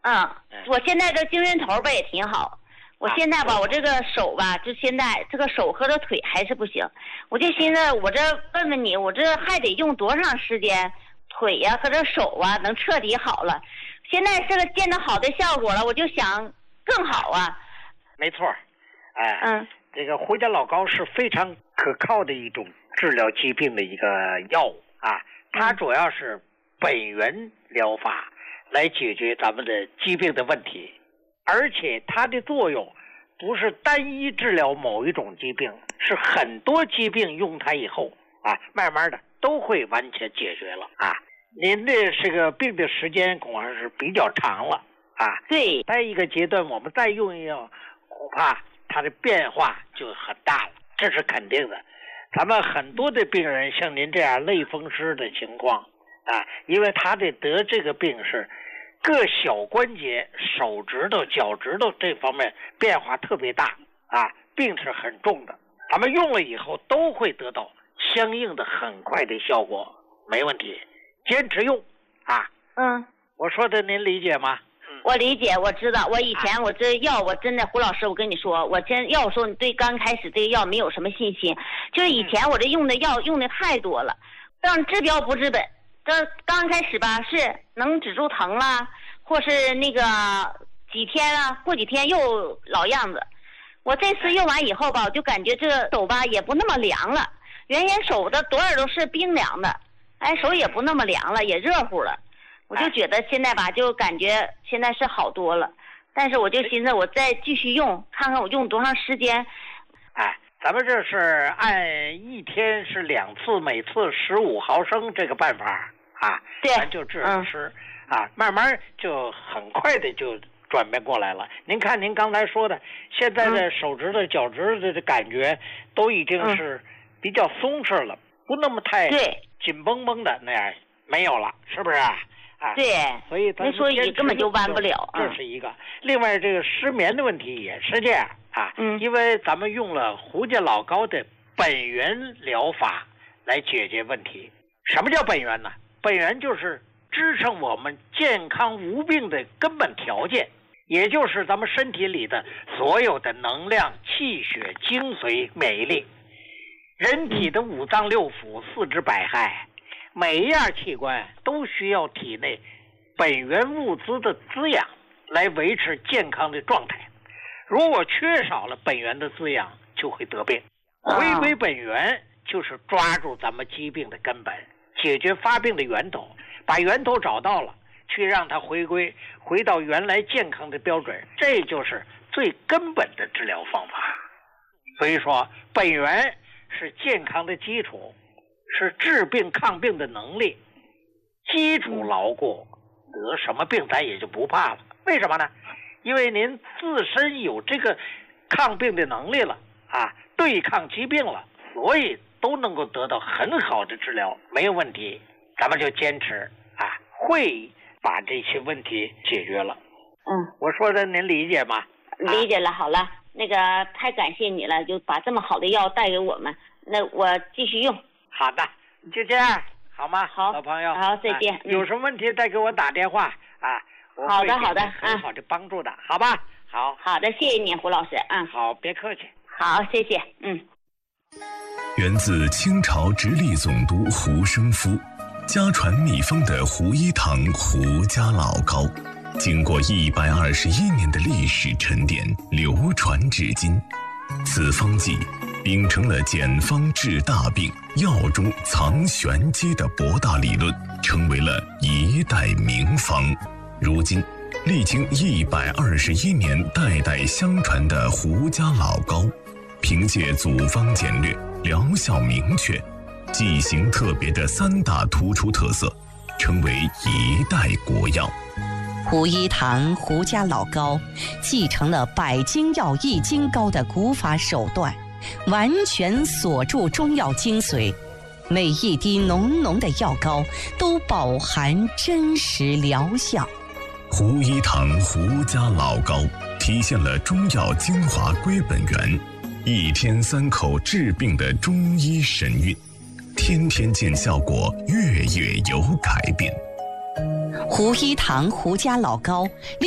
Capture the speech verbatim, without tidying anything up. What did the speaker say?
嗯，我现在这精神头吧也挺好。我现在吧，啊、我这个手吧，就现在这个手和这腿还是不行。我就寻思，我这问问你，我这还得用多长时间，腿呀、啊、和这手啊能彻底好了？现在这个见到好的效果了，我就想更好啊。 没错，哎， 嗯， 这个胡椒老膏是非常可靠的一种治疗疾病的一个药物啊，它主要是本源疗法来解决咱们的疾病的问题，而且它的作用不是单一治疗某一种疾病，是很多疾病用它以后啊，慢慢的都会完全解决了啊。您的这个病的时间恐怕是比较长了啊。 对， 在一个阶段我们再用药，恐怕它的变化就很大了，这是肯定的。咱们很多的病人像您这样类风湿的情况啊，因为他的得这个病是各小关节、手指头、脚趾头这方面变化特别大啊，病是很重的。咱们用了以后都会得到相应的很快的效果，没问题。坚持用啊。 嗯， 我说的您理解吗？ 我理解，我知道。我以前我这药，我真的胡老师，我跟你说，我真要说你对刚开始这个药没有什么信心，就是以前我这用的药用的太多了，让治标不治本。这刚开始吧，是能止住疼啦，或是那个几天啊，过几天又老样子。我这次用完以后吧，我就感觉这个手吧也不那么凉了，原先手的多少都是冰凉的，哎，手也不那么凉了，也热乎了。我就觉得现在吧，就感觉现在是好多了，但是我就寻思我再继续用，看看我用多长时间。 哎，咱们这是按一天是两次，每次十五毫升这个办法啊， 对， 咱就治吃、嗯、啊，慢慢就很快的就转变过来了。您看您刚才说的，现在的手指头、脚趾头的感觉都已经是比较松弛了，不那么太紧绷绷的那样，没有了，是不是啊？啊， 对， 所以您说你根本就弯不了， 这是一个。另外，这个失眠的问题也是这样啊， 嗯， 因为咱们用了胡椒老膏的本源疗法来解决问题。什么叫本源呢？本源就是支撑我们健康无病的根本条件，也就是咱们身体里的所有的能量、气血、精髓、免疫力。人体的五脏六腑、四肢百骸。每一样器官都需要体内本源物资的滋养来维持健康的状态，如果缺少了本源的滋养，就会得病。回归本源就是抓住咱们疾病的根本，解决发病的源头，把源头找到了，去让它回归回到原来健康的标准，这就是最根本的治疗方法。所以说本源是健康的基础，是治病抗病的能力，基础牢固，得什么病咱也就不怕了。为什么呢？因为您自身有这个抗病的能力了啊，对抗疾病了，所以都能够得到很好的治疗，没有问题。咱们就坚持啊，会把这些问题解决了。 嗯， 我说的您理解吗？ 理解了。好了，那个太感谢你了，就把这么好的药带给我们，那我继续用。 好的，就这样，好吗？ 好， 老朋友， 好，再见。 啊、有什么问题再给我打电话啊！我好的，好的， 很好的帮助的，嗯、好吧？好， 好的，谢谢你，胡老师。嗯， 好，别客气。 好，谢谢。嗯。 源自清朝直隶总督胡生夫，家传秘方的胡一堂胡家老膏，经过一百二十一年的历史沉淀，流传至今。此方剂秉承了简方治大病、药中藏玄机的博大理论，成为了一代名方。如今历经一百二十一年代代相传的胡家老膏，凭借组方简略、疗效明确、剂型特别的三大突出特色，成为一代国药。 胡一堂胡家老膏继承了百金药益精膏的古法手段，完全锁住中药精髓，每一滴浓浓的药膏都饱含真实疗效。 胡一堂胡家老膏体现了中药精华归本源，一天三口治病的中医神韵，天天见效果，月月有改变。 胡一堂胡家老膏